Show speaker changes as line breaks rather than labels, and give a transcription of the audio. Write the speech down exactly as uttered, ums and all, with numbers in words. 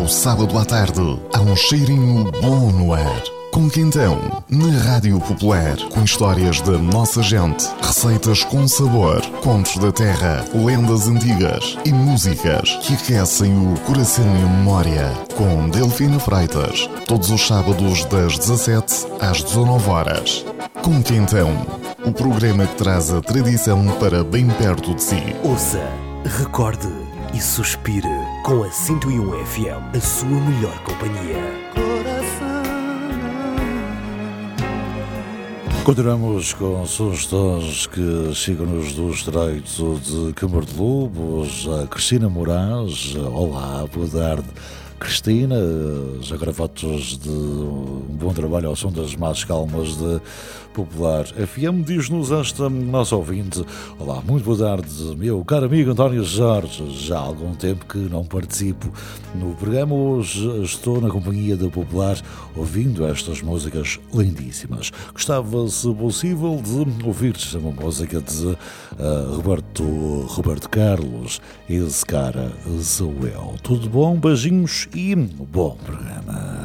Ao sábado à tarde, há um cheirinho bom no ar. Com Quentão, na Rádio Popular, com histórias da nossa gente, receitas com sabor, contos da terra, lendas antigas e músicas que aquecem o coração e a memória. Com Delfina Freitas, todos os sábados das dezassete às dezanove horas. Com Quentão, o programa que traz a tradição para bem perto de si.
Ouça, recorde e suspire com a cento e um F M, a sua melhor companhia.
Continuamos com sugestões que chegam-nos do Estreito de Câmara de Lobos. A Cristina Moraes, olá, boa tarde. Cristina, já gravatos de um bom trabalho ao som das más calmas de Popular F M, diz-nos esta nossa ouvinte: olá, muito boa tarde, meu caro amigo António Jorge. Já há algum tempo que não participo no programa, hoje estou na companhia da Popular ouvindo estas músicas lindíssimas. Gostava, se possível, de ouvir uma música de uh, Roberto, Roberto Carlos. Esse cara sou eu. Tudo bom? Beijinhos e bom programa.